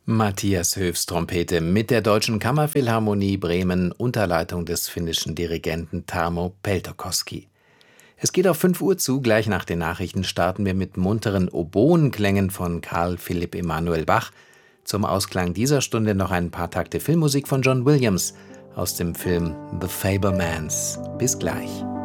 Matthias Höfs Trompete mit der Deutschen Kammerphilharmonie Bremen unter Leitung des finnischen Dirigenten Tarmo Peltokoski. Es geht auf 5 Uhr zu, gleich nach den Nachrichten starten wir mit munteren Oboenklängen von Carl Philipp Emanuel Bach. Zum Ausklang dieser Stunde noch ein paar Takte Filmmusik von John Williams aus dem Film The Fabelmans. Bis gleich.